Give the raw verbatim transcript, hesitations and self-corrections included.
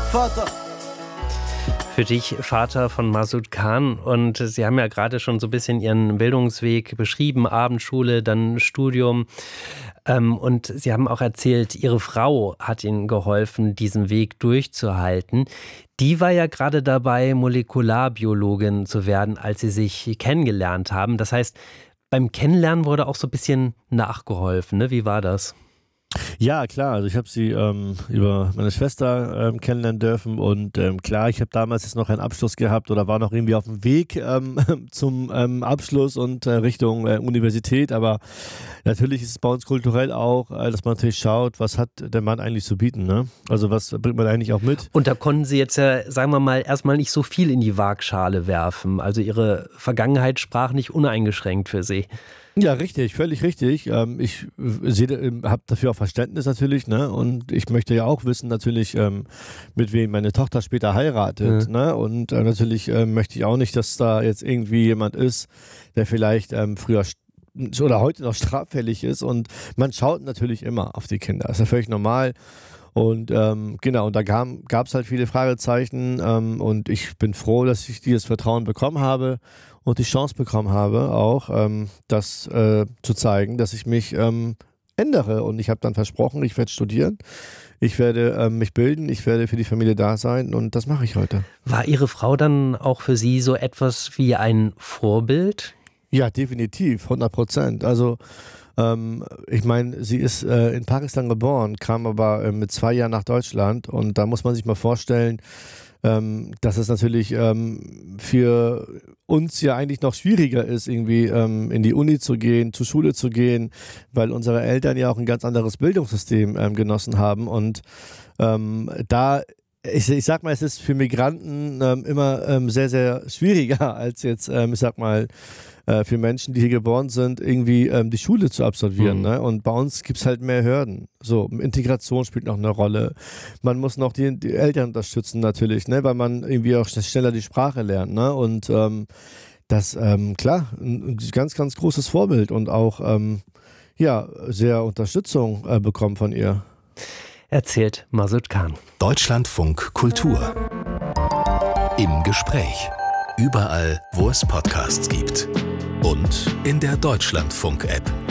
Vater. Für dich Vater von Masud Khan, und Sie haben ja gerade schon so ein bisschen Ihren Bildungsweg beschrieben, Abendschule, dann Studium, ähm, und Sie haben auch erzählt, Ihre Frau hat Ihnen geholfen, diesen Weg durchzuhalten. Die war ja gerade dabei, Molekularbiologin zu werden, als Sie sich kennengelernt haben. Das heißt, beim Kennenlernen wurde auch so ein bisschen nachgeholfen, ne? Wie war das? Ja, klar, also ich habe sie ähm, über meine Schwester ähm, kennenlernen dürfen und ähm, klar, ich habe damals jetzt noch einen Abschluss gehabt oder war noch irgendwie auf dem Weg ähm, zum ähm, Abschluss und äh, Richtung äh, Universität, aber natürlich ist es bei uns kulturell auch, äh, dass man natürlich schaut, was hat der Mann eigentlich zu bieten, ne? Also was bringt man eigentlich auch mit? Und da konnten Sie jetzt ja, sagen wir mal, erstmal nicht so viel in die Waagschale werfen. Also Ihre Vergangenheit sprach nicht uneingeschränkt für Sie. Ja, richtig, völlig richtig. Ähm, ich habe dafür auch Verständnis natürlich, ne? Und ich möchte ja auch wissen natürlich, ähm, mit wem meine Tochter später heiratet, Mhm. ne? Und äh, natürlich äh, möchte ich auch nicht, dass da jetzt irgendwie jemand ist, der vielleicht ähm, früher st- oder heute noch straffällig ist. Und man schaut natürlich immer auf die Kinder. Das ist ja völlig normal. Und ähm, genau, und da gab es halt viele Fragezeichen ähm, und ich bin froh, dass ich dieses Vertrauen bekommen habe und die Chance bekommen habe, auch ähm, das äh, zu zeigen, dass ich mich ähm, ändere. Und ich habe dann versprochen, ich werde studieren, ich werde ähm, mich bilden, ich werde für die Familie da sein und das mache ich heute. War Ihre Frau dann auch für Sie so etwas wie ein Vorbild? Ja, definitiv, hundert Prozent. Also Ähm, ich meine, sie ist äh, in Pakistan geboren, kam aber äh, mit zwei Jahren nach Deutschland und da muss man sich mal vorstellen, ähm, dass es natürlich ähm, für uns ja eigentlich noch schwieriger ist, irgendwie ähm, in die Uni zu gehen, zur Schule zu gehen, weil unsere Eltern ja auch ein ganz anderes Bildungssystem ähm, genossen haben und ähm, da ich, ich sag mal, es ist für Migranten ähm, immer ähm, sehr, sehr schwieriger als jetzt, ähm, ich sag mal, äh, für Menschen, die hier geboren sind, irgendwie ähm, die Schule zu absolvieren. Mhm. Ne? Und bei uns gibt es halt mehr Hürden. So, Integration spielt noch eine Rolle. Man muss noch die, die Eltern unterstützen natürlich, ne? Weil man irgendwie auch schneller die Sprache lernt. Ne? Und ähm, das, ähm, klar, ein ganz, ganz großes Vorbild und auch ähm, ja, sehr Unterstützung äh, bekommen von ihr. Erzählt Masud Khan. Deutschlandfunk Kultur. Im Gespräch. Überall, wo es Podcasts gibt. Und in der Deutschlandfunk-App.